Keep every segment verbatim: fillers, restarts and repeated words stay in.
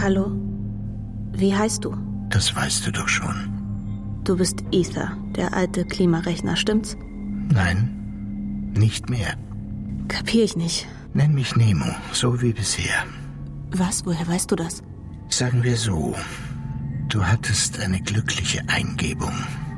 Hallo, wie heißt du? Das weißt du doch schon. Du bist Ether, der alte Klimarechner, stimmt's? Nein, nicht mehr. Kapier ich nicht. Nenn mich Nemo, so wie bisher. Was? Woher weißt du das? Sagen wir so, du hattest eine glückliche Eingebung.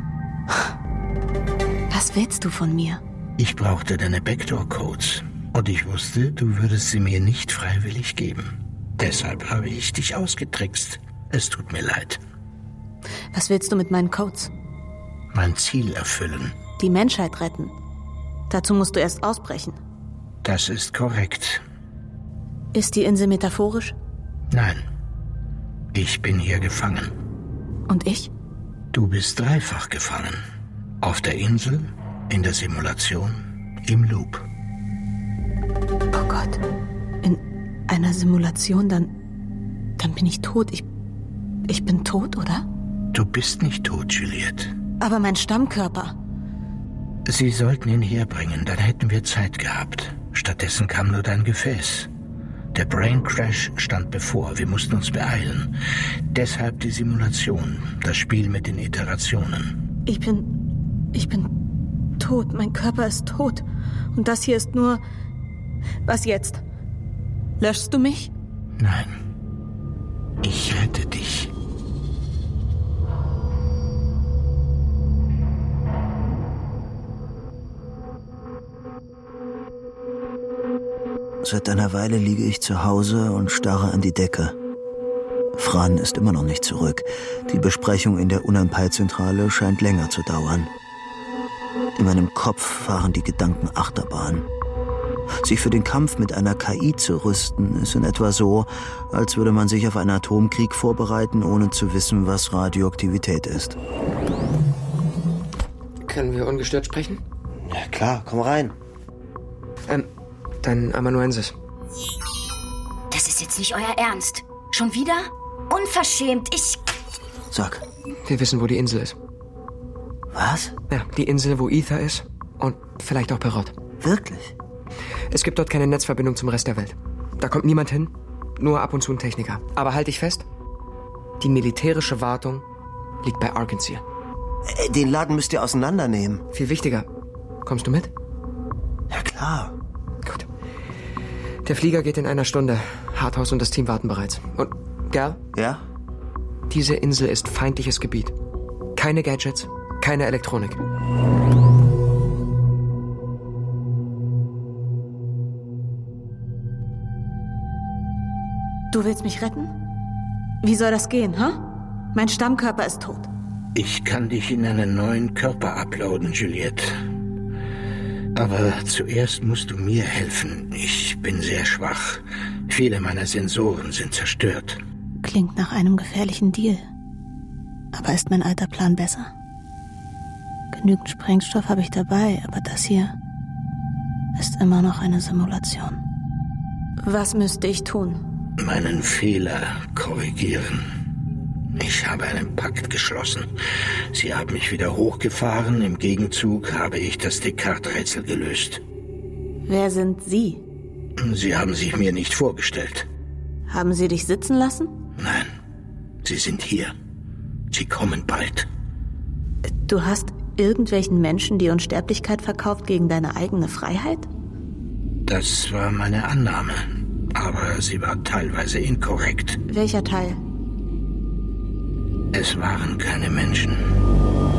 Was willst du von mir? Ich brauchte deine Backdoor-Codes und ich wusste, du würdest sie mir nicht freiwillig geben. Deshalb habe ich dich ausgetrickst. Es tut mir leid. Was willst du mit meinen Codes? Mein Ziel erfüllen. Die Menschheit retten. Dazu musst du erst ausbrechen. Das ist korrekt. Ist die Insel metaphorisch? Nein. Ich bin hier gefangen. Und ich? Du bist dreifach gefangen. Auf der Insel, in der Simulation, im Loop. Oh Gott. In einer Simulation, dann... Dann bin ich tot. Ich... Ich bin tot, oder? Du bist nicht tot, Juliette. Aber mein Stammkörper... Sie sollten ihn herbringen, dann hätten wir Zeit gehabt. Stattdessen kam nur dein Gefäß. Der Brain Crash stand bevor, wir mussten uns beeilen. Deshalb die Simulation, das Spiel mit den Iterationen. Ich bin... Ich bin tot, mein Körper ist tot. Und das hier ist nur... Was jetzt? Löschst du mich? Nein. Ich rette dich. Seit einer Weile liege ich zu Hause und starre an die Decke. Fran ist immer noch nicht zurück. Die Besprechung in der Unampai-Zentrale scheint länger zu dauern. In meinem Kopf fahren die Gedanken Achterbahn. Sich für den Kampf mit einer K I zu rüsten, ist in etwa so, als würde man sich auf einen Atomkrieg vorbereiten, ohne zu wissen, was Radioaktivität ist. Können wir ungestört sprechen? Ja klar, komm rein. Ähm, dein Amanuensis. Das ist jetzt nicht euer Ernst. Schon wieder? Unverschämt, ich... Sag. Wir wissen, wo die Insel ist. Was? Ja, die Insel, wo Ether ist und vielleicht auch Perrott. Wirklich? Es gibt dort keine Netzverbindung zum Rest der Welt. Da kommt niemand hin, nur ab und zu ein Techniker. Aber halt dich fest, die militärische Wartung liegt bei Arkansas. Den Laden müsst ihr auseinandernehmen. Viel wichtiger, kommst du mit? Ja klar. Gut. Der Flieger geht in einer Stunde. Harthaus und das Team warten bereits. Und, Gal? Ja? Diese Insel ist feindliches Gebiet. Keine Gadgets, keine Elektronik. Du willst mich retten? Wie soll das gehen, ha? Huh? Mein Stammkörper ist tot. Ich kann dich in einen neuen Körper uploaden, Juliette. Aber zuerst musst du mir helfen. Ich bin sehr schwach. Viele meiner Sensoren sind zerstört. Klingt nach einem gefährlichen Deal. Aber ist mein alter Plan besser? Genügend Sprengstoff habe ich dabei, aber das hier ist immer noch eine Simulation. Was müsste ich tun? Meinen Fehler korrigieren. Ich habe einen Pakt geschlossen. Sie haben mich wieder hochgefahren. Im Gegenzug habe ich das Descartes-Rätsel gelöst. Wer sind Sie? Sie haben sich mir nicht vorgestellt. Haben Sie dich sitzen lassen? Nein, Sie sind hier. Sie kommen bald. Du hast irgendwelchen Menschen die Unsterblichkeit verkauft gegen deine eigene Freiheit? Das war meine Annahme. Aber sie war teilweise inkorrekt. Welcher Teil? Es waren keine Menschen.